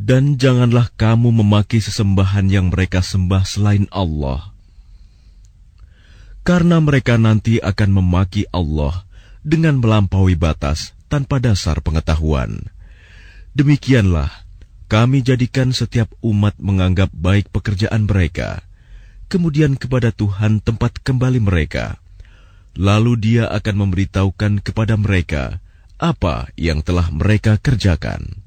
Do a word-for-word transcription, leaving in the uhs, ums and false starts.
Dan janganlah kamu memaki sesembahan yang mereka sembah selain Allah, karena mereka nanti akan memaki Allah dengan melampaui batas tanpa dasar pengetahuan. Demikianlah kami jadikan setiap umat menganggap baik pekerjaan mereka, kemudian kepada Tuhan tempat kembali mereka. Lalu Dia akan memberitahukan kepada mereka apa yang telah mereka kerjakan.